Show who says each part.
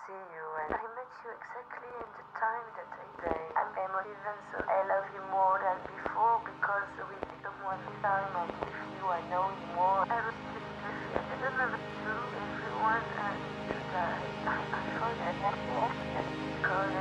Speaker 1: see you, and I met you exactly in the time that I say. I'm emotive, so I love you more than before because with someone this time I'm with you, I know you more. I was just I don't know what to do.